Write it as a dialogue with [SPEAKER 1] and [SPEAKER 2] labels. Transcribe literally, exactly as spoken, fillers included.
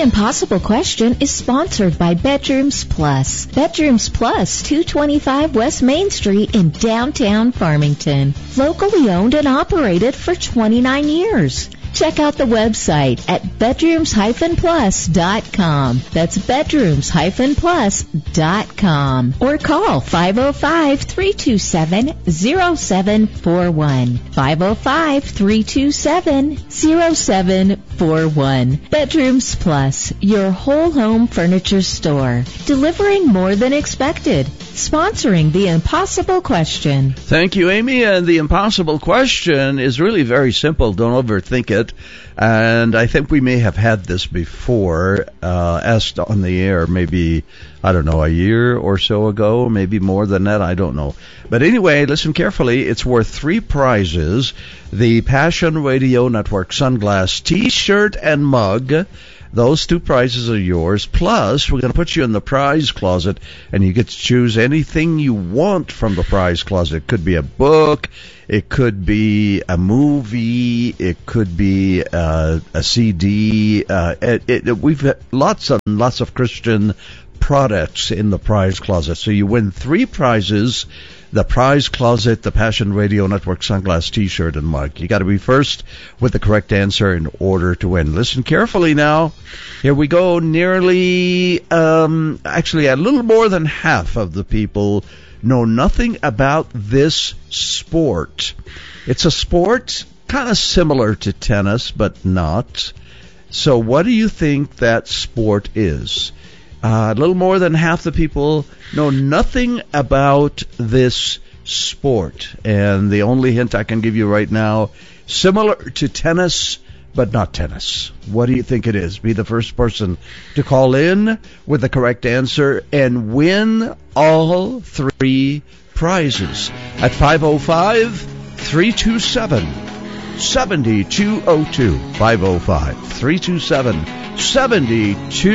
[SPEAKER 1] Impossible Question is sponsored by Bedrooms Plus. Bedrooms Plus, two twenty-five West Main Street in downtown Farmington. Locally owned and operated for twenty-nine years. Check out the website at bedrooms dash plus dot com. That's bedrooms dash plus dot com. Or call five oh five, three two seven, oh seven four one. five oh five, three two seven, oh seven four one. Bedrooms Plus, your whole home furniture store. Delivering more than expected. Sponsoring The Impossible Question.
[SPEAKER 2] Thank you, Amy. And the impossible question is really very simple. Don't overthink it. And I think we may have had this before, uh, asked on the air, maybe, I don't know, a year or so ago, maybe more than that, I don't know. But anyway, listen carefully. It's worth three prizes. The Passion Radio Network Sunglass T-shirt and mug. Those two prizes are yours. Plus, we're going to put you in the prize closet, and you get to choose anything you want from the prize closet. It could be a book. It could be a movie. It could be uh, a C D. Uh, it, it, we've got lots and lots of Christian products in the prize closet. So you win three prizes. The prize closet, the Passion Radio Network Sunglass T-shirt and mug. You got to be first with the correct answer in order to win. Listen carefully now. Here we go. Nearly, um, actually a little more than half of the people know nothing about this sport. It's a sport kind of similar to tennis, but not. So what do you think that sport is? Uh, a little more than half the people know nothing about this sport. And the only hint I can give you right now, similar to tennis, but not tennis. What do you think it is? Be the first person to call in with the correct answer and win all three prizes at five oh five, three two seven, seven two oh two. five oh five, three two seven, seven two oh two.